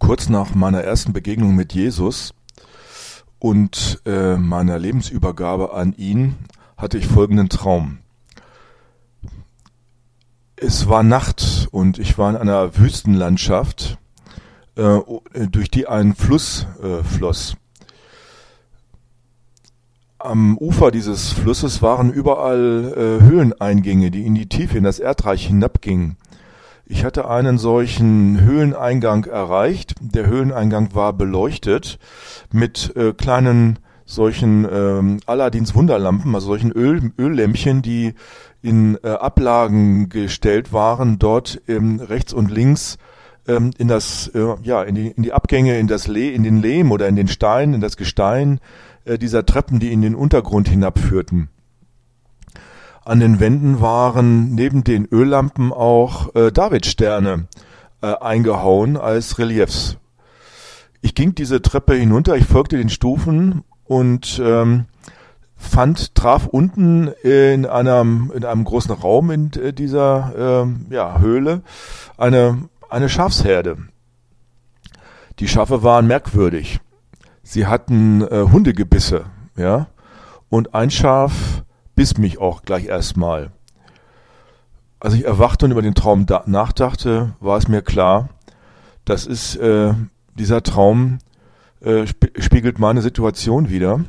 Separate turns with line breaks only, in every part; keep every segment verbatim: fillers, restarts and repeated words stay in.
Kurz nach meiner ersten Begegnung mit Jesus und äh, meiner Lebensübergabe an ihn hatte ich folgenden Traum. Es war Nacht und ich war in einer Wüstenlandschaft, äh, durch die ein Fluss äh, floss. Am Ufer dieses Flusses waren überall äh, Höhleneingänge, die in die Tiefe, in das Erdreich hinabgingen. Ich hatte einen solchen Höhleneingang erreicht. Der Höhleneingang war beleuchtet mit äh, kleinen solchen ähm, Aladins Wunderlampen, also solchen Öl, Öllämpchen, die in äh, Ablagen gestellt waren, dort ähm, rechts und links ähm, in das äh, ja in die in die Abgänge, in das Le in den Lehm oder in den Stein, in das Gestein äh, dieser Treppen, die in den Untergrund hinabführten. An den Wänden waren neben den Öllampen auch äh, Davidsterne äh, eingehauen als Reliefs. Ich ging diese Treppe hinunter, ich folgte den Stufen und ähm, fand, traf unten in einem in einem großen Raum in äh, dieser äh, ja, Höhle eine eine Schafsherde. Die Schafe waren merkwürdig. Sie hatten äh, Hundegebisse, ja, und ein Schaf biss mich auch gleich erstmal. Als ich erwachte und über den Traum da- nachdachte, war es mir klar, das ist äh, dieser Traum äh, sp- spiegelt meine Situation wider.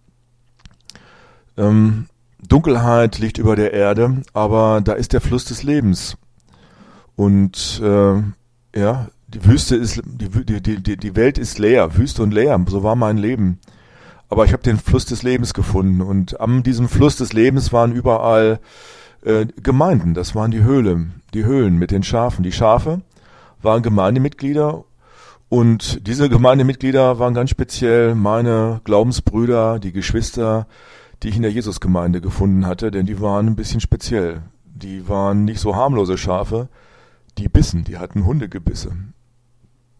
Ähm, Dunkelheit liegt über der Erde, aber da ist der Fluss des Lebens. Und äh, ja, die Wüste ist, die, die, die, die Welt ist leer, Wüste und leer, so war mein Leben. Aber ich habe den Fluss des Lebens gefunden und an diesem Fluss des Lebens waren überall äh, Gemeinden, das waren die Höhlen, die Höhlen mit den Schafen. Die Schafe waren Gemeindemitglieder und diese Gemeindemitglieder waren ganz speziell meine Glaubensbrüder, die Geschwister, die ich in der Jesusgemeinde gefunden hatte, denn die waren ein bisschen speziell. Die waren nicht so harmlose Schafe, die bissen, die hatten Hundegebisse.